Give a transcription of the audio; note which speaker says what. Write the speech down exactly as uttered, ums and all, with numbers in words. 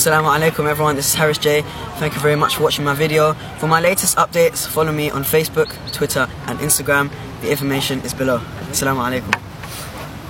Speaker 1: Assalamu alaikum everyone, this is Harris J. Thank you very much for watching my video. For my latest updates, follow me on Facebook, Twitter and Instagram. The information is below. Assalamu alaikum.